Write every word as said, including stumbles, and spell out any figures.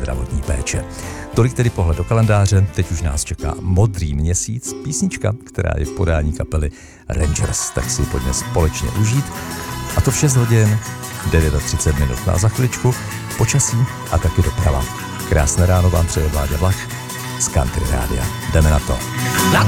zdravotní péče. Tolik tedy pohled do kalendáře, teď už nás čeká Modrý měsíc, písnička, která je v podání kapely Rangers, tak si ji pojďme společně užít. A to v šest hodin, třicet devět minut. Na za chviličku počasí a taky doprava. Krásné ráno vám přeje Vláďa Vlach z Country Rádia. Jdeme na to.